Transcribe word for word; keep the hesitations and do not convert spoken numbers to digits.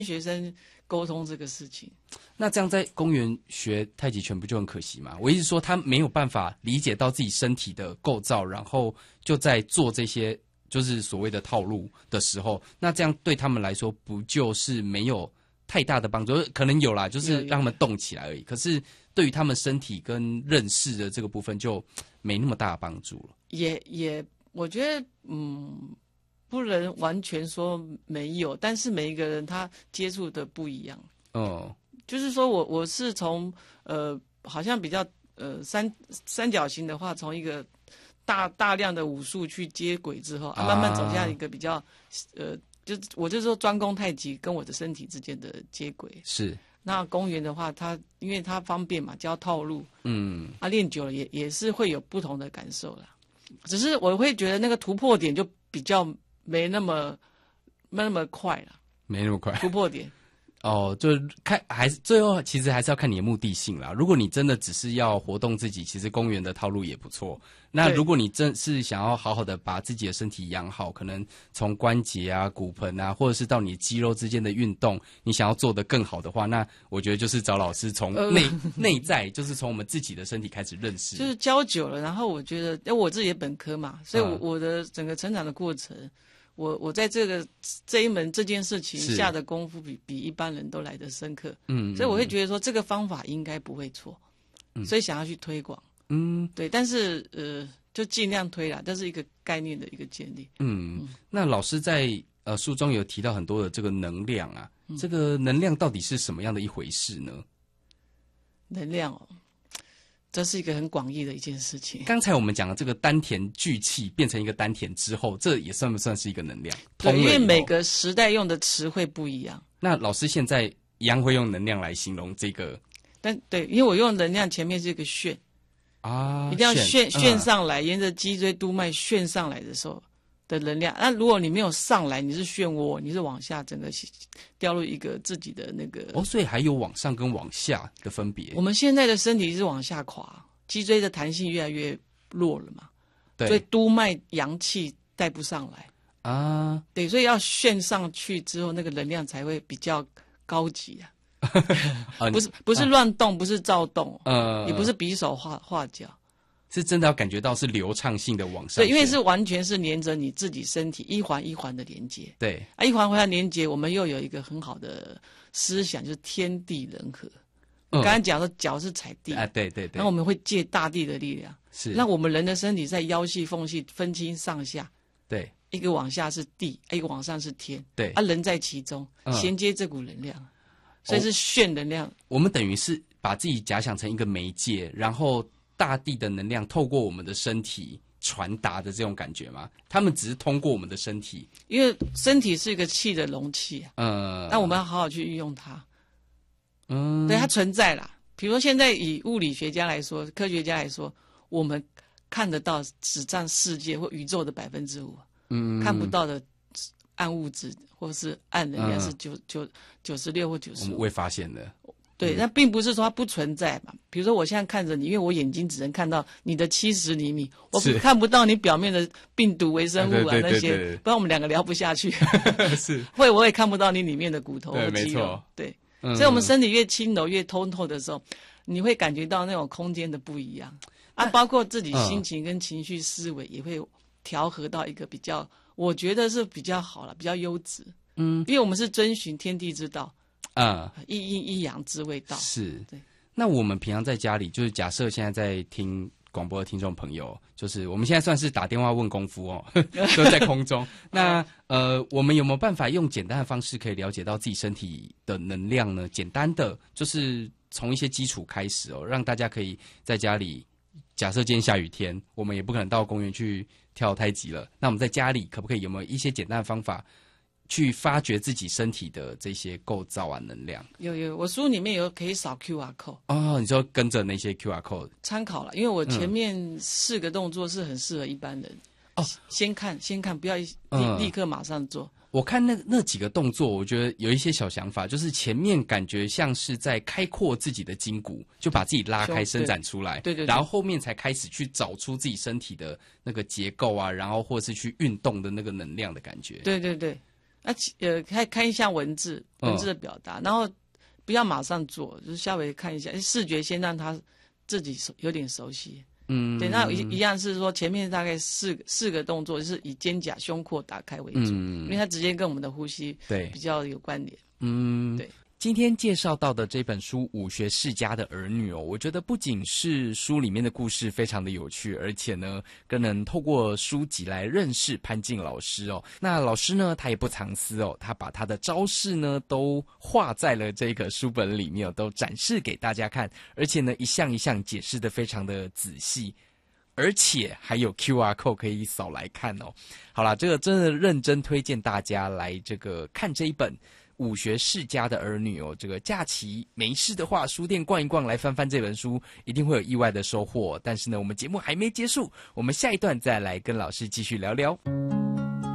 学生沟通这个事情。 那这样在公园学太极拳不就很可惜吗？我意思说他没有办法理解到自己身体的构造，然后就在做这些就是所谓的套路的时候，那这样对他们来说不就是没有太大的帮助？可能有啦，就是让他们动起来而已。可是对于他们身体跟认识的这个部分就没那么大的帮助了。 也也，我觉得嗯，不能完全说没有，但是每一个人他接触的不一样。 哦， 就是说我我是从呃，好像比较呃三三角形的话，从一个大大量的武术去接轨之后，啊，慢慢走向一个比较呃，就我就说专攻太极跟我的身体之间的接轨。 是。 那公园的话，它因为它方便嘛，教套路， 嗯， 啊，练久了也也是会有不同的感受啦。只是我会觉得那个突破点就比较没那么没那么快了， 没那么快突破点。 哦，就看还是最后其实还是要看你的目的性啦。如果你真的只是要活动自己，其实公园的套路也不错。那如果你真是想要好好的把自己的身体养好，可能从关节啊、骨盆啊，或者是到你肌肉之间的运动，你想要做得更好的话，那我觉得就是找老师从内、呃、内在，就是从我们自己的身体开始认识。 就是教久了，然后我觉得，因为我自己也本科嘛，所以我我的整个成长的过程。嗯我我在这个这一门这件事情下的功夫比比一般人都来得深刻，嗯，所以我会觉得说这个方法应该不会错，嗯，所以想要去推广，嗯，对，但是呃，就尽量推啦，这是一个概念的一个建立， 嗯，嗯那老师在呃书中有提到很多的这个能量啊，嗯、这个能量到底是什么样的一回事呢？ 能量哦。这是一个很广义的一件事情。 刚才我们讲的这个丹田聚气变成一个丹田之后，这也算不算是一个能量？ 对，因为每个时代用的词汇不一样。 那老师现在一样会用能量来形容这个？ 但对，因为我用能量前面是一个旋啊，一定要旋旋上来，沿着脊椎督脉旋上来的时候的能量。那如果你没有上来，你是漩涡，你是往下整个掉入一个自己的那个。 哦，所以还有往上跟往下的分别。 我们现在的身体是往下垮，脊椎的弹性越来越弱了嘛，对，所以督脉阳气带不上来啊。对，所以要旋上去之后，那个能量才会比较高级啊。不是不是乱动，不是躁动，呃，也不是比手画画脚。 是真的要感觉到是流畅性的往上， 对，因为是完全是连着你自己身体一环一环的连接。 对啊，一环一环连接，我们又有一个很好的思想，就是天地人和。嗯、刚才讲说脚是踩地啊，对对对， 然后我们会借大地的力量， 是让我们人的身体在腰细缝隙分清上下。 对， 一个往下是地，一个往上是天。 对啊，人在其中，嗯、衔接这股能量，所以是旋能量。 我们等于是把自己假想成一个媒介，然后。大地的能量透过我们的身体传达的这种感觉吗？他们只是通过我们的身体， 因为身体是一个气的容器，嗯，那我们要好好去运用它，嗯，对，它存在啦。比如说现在以物理学家来说，科学家来说，我们看得到只占世界或宇宙的百分之五，嗯，看不到的暗物质或是暗能量是九九九十六或九十五， 我们未发现的。 对，那并不是说它不存在嘛。比如说我现在看着你，因为我眼睛只能看到你的七十厘米，我看不到你表面的病毒、微生物啊那些，不然我们两个聊不下去。 是， 会我也看不到你里面的骨头和肌肉。对， 嗯、 所以我们身体越轻柔、越通透的时候，你会感觉到那种空间的不一样啊，包括自己心情跟情绪、思维也会调和到一个比较，我觉得是比较好了，比较优质。嗯，因为我们是遵循天地之道。啊、嗯，一阴一阳之谓道是。 对， 那我们平常在家里，就是假设现在在听广播的听众朋友，就是我们现在算是打电话问功夫哦，都在空中。那呃，我们有没有办法用简单的方式可以了解到自己身体的能量呢？简单的，就是从一些基础开始哦，让大家可以在家里。假设今天下雨天，我们也不可能到公园去跳太极了。那我们在家里可不可以有没有一些简单的方法？去发掘自己身体的这些构造啊，能量。 有有，我书里面有可以扫 Q R code 哦，你说跟着那些 Q R code 参考了，因为我前面四个动作是很适合一般人。哦、嗯，先看先看，不要立、嗯、立刻马上做。 我看那那几个动作，我觉得有一些小想法，就是前面感觉像是在开阔自己的筋骨，就把自己拉开伸展出来， 对 对, 对, 对， 然后后面才开始去找出自己身体的那个结构啊，然后或是去运动的那个能量的感觉。 对对对。 啊，呃，看看一下文字，文字的表达，嗯、然后不要马上做，就是稍微看一下视觉，先让他自己有点熟悉。嗯，对，那一一样是说前面大概四四个动作，就是以肩胛胸廓打开为主，嗯、因为它直接跟我们的呼吸对比较有关联。 嗯，对。今天介绍到的这本书《武学世家的儿女》哦，我觉得不仅是书里面的故事非常的有趣，而且呢，更能透过书籍来认识潘靖老师哦。那老师呢，他也不藏私哦，他把他的招式呢都画在了这个书本里面，都展示给大家看，而且呢，一项一项解释的非常的仔细。而且还有 Q R code 可以扫来看哦。好啦，这个真的认真推荐大家来这个看这一本武学世家的儿女哦。这个假期没事的话，书店逛一逛，来翻翻这本书，一定会有意外的收获。但是呢，我们节目还没结束，我们下一段再来跟老师继续聊聊。